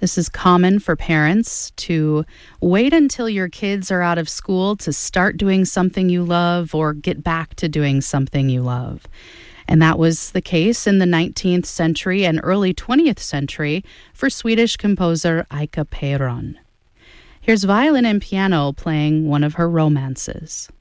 This is common for parents to wait until your kids are out of school to start doing something you love or get back to doing something you love. And that was the case in the 19th century and early 20th century for Swedish composer Aika Peyron. Here's violin and piano playing one of her romances.